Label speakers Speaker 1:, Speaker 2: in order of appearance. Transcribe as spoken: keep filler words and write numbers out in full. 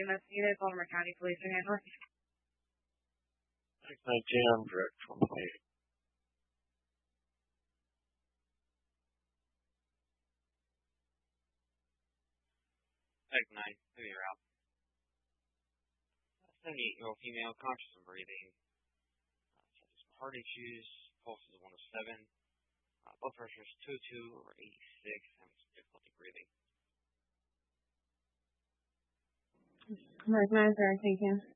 Speaker 1: investigated. Baltimore County Police are handling.
Speaker 2: six nineteen, I'm direct from the
Speaker 3: Tech nine, maybe you're out. seventy-eight-year-old female, conscious and breathing. Uh, some heart issues. Pulse is one oh seven. Uh, blood pressure is two oh two over eighty-six. Having some difficulty breathing.
Speaker 1: Recognize her, thank you.